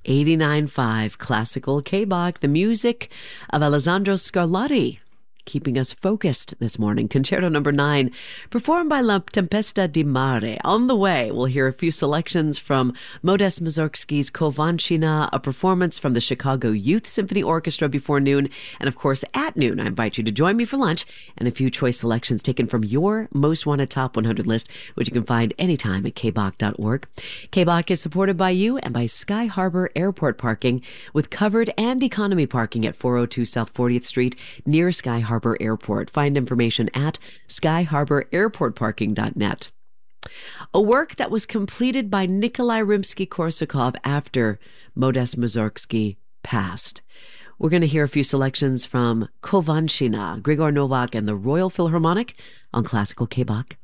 89.5 Classical K-Bach, the music of Alessandro Scarlatti, keeping us focused this morning. Concerto number 9, performed by La Tempesta di Mare. On the way, we'll hear a few selections from Modest Mussorgsky's Kovanchina, a performance from the Chicago Youth Symphony Orchestra before noon, and of course, at noon, I invite you to join me for lunch and a few choice selections taken from your Most Wanted Top 100 list, which you can find anytime at kbach.org. KBach is supported by you and by Sky Harbor Airport Parking, with covered and economy parking at 402 South 40th Street near Sky Harbor Airport. Find information at skyharbораirportparking.net. A work that was completed by Nikolai Rimsky-Korsakov after Modest Mussorgsky passed. We're going to hear a few selections from Kovanchina, Grigor Novak and the Royal Philharmonic on Classical K-Bach.